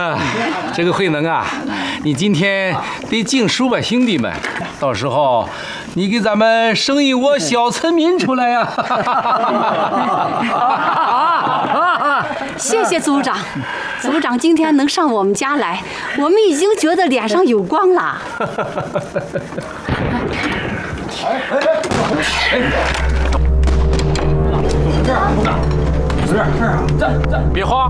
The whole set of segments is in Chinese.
这个慧能啊，你今天得敬书吧，兄弟们，到时候你给咱们生一窝小村民出来呀！ 谢谢组长，组长今天能上我们家来，我们已经觉得脸上有光了。 别慌。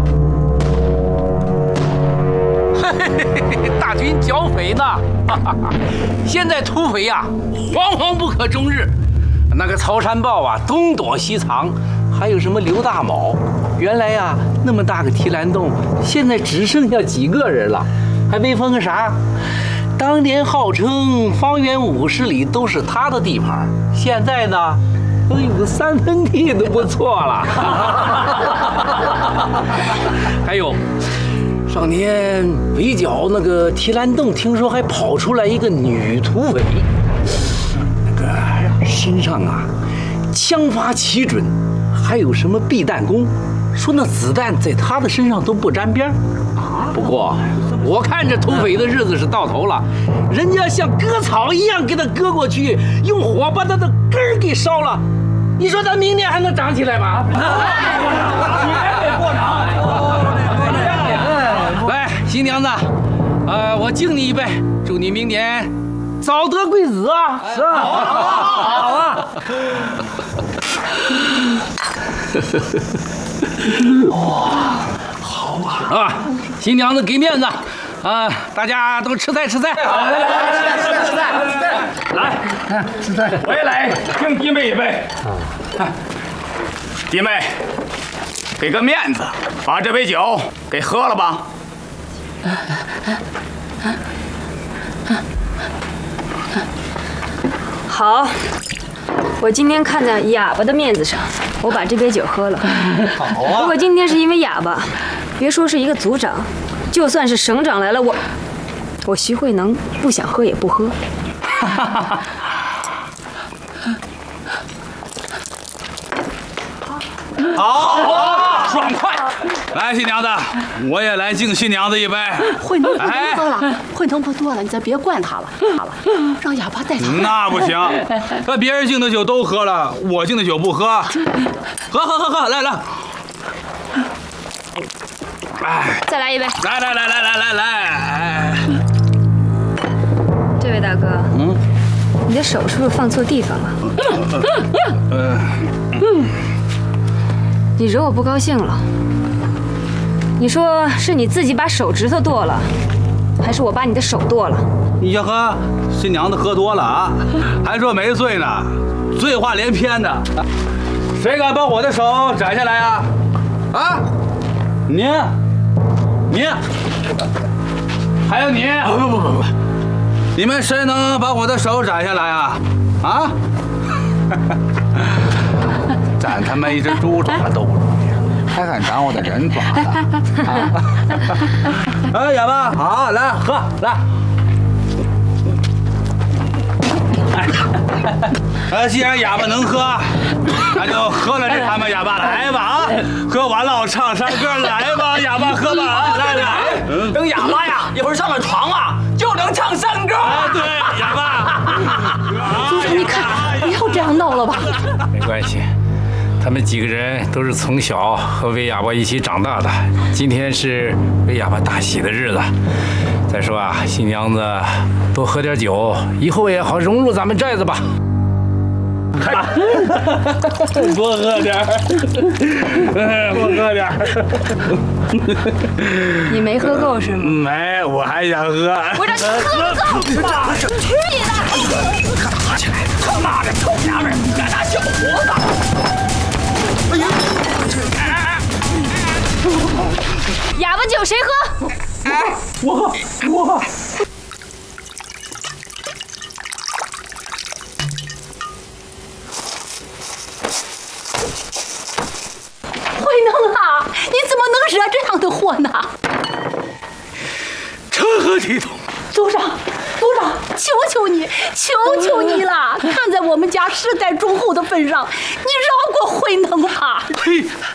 大军剿匪呢，现在土匪呀，惶惶不可终日。那个曹山豹啊，东躲西藏，还有什么刘大卯，原来呀那么大个提篮洞，现在只剩下几个人了，还威风个啥？当年号称方圆50里都是他的地盘，现在呢，都有个3分地都不错了。还有。上年围剿那个提篮洞，听说还跑出来一个女土匪，那个身上啊，枪法奇准，还有什么避弹弓，说那子弹在她的身上都不沾边。不过我看这土匪的日子是到头了，人家像割草一样给他割过去，用火把他的根儿给烧了。你说咱明年还能长起来吗？来，新娘子，我敬你一杯，祝你明年早得贵子啊！是啊，好啊。哇，好啊！新娘子给面子啊，大家都吃菜吃菜。来，吃菜。 我也来敬弟妹一杯。弟妹，给个面子，把这杯酒给喝了吧。 好，我今天看在哑巴的面子上，我把这杯酒喝了。 好啊！ 如果今天是因为哑巴，别说是一个组长，就算是省长来了，我徐慧能不想喝也不喝。 好，爽快！来，新娘子，我也来敬新娘子一杯。 慧能不多了，慧能不多了，你再别惯他了，让哑巴带他。 那不行，那别人敬的酒都喝了，我敬的酒不喝。喝，来。哎， 再来一杯。 来。 这位大哥，你的手是不是放错地方了？你惹我不高兴了。你说是你自己把手指头剁了，还是我把你的手剁了？ 你先喝，新娘子喝多了啊，还说没醉呢，醉话连篇的。谁敢把我的手摘下来呀？啊，你，还有你，不，你们谁能把我的手摘下来啊？啊？咱他妈一只猪爪都不容易，还敢长我的人爪子？哎，哑巴，好，来喝，来。既然哑巴能喝，那就喝了这他妈哑巴来吧啊！喝完了我唱山歌来吧，哑巴喝吧，来。 等哑巴呀，一会儿上了床啊，就能唱山歌。 对，哑巴。 组长，你看，不要这样闹了吧。 没关系，他们几个人都是从小和魏哑巴一起长大的，今天是魏哑巴大喜的日子。再说啊，新娘子多喝点酒，以后也好融入咱们寨子吧。 多喝点，多喝点。 你没喝够是吗？ 没，我还想喝。 我让你喝不够，去你的！ 打起来！他妈的臭娘们，敢拿小伙子！哎呀！ 哑巴酒谁喝？ 我。 慧能啊，你怎么能惹这样的祸呢？ 成何体统！ 组长，求求你了！看在我们家世代忠厚的份上，你饶过慧能吧！ 呸！